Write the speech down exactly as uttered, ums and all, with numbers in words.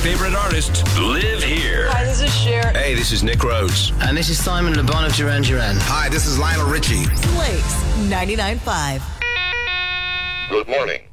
favorite artists live here. Hi, this is Cher. Hey, this is Nick Rhodes. And this is Simon Le Bon of Duran Duran. Hi, this is Lionel Richie. Blake's ninety-nine point five. Good morning.